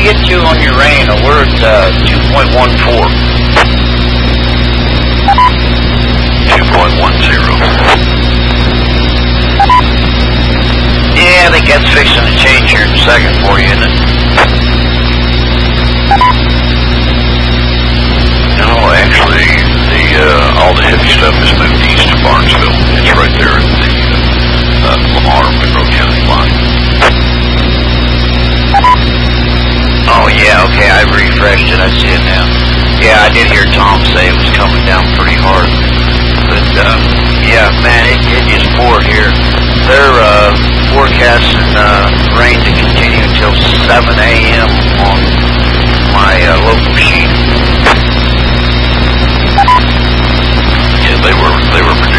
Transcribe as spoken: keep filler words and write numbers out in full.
get to on your rain? We're at uh, two point one four. two point one zero. Yeah, I think that's fixing to change here in a second for you, isn't it? No, actually, the uh, all the heavy stuff is moved east to Barnesville. It's right there at the uh, Lamar Monroe County line. Oh yeah, okay, I refreshed it. I see it now. Yeah, I did hear Tom say it was coming down pretty hard. But uh, yeah, man, it, it just poured here. They're uh, forecasting uh, rain to continue until seven a m on my uh, local sheet. Yeah, they were they were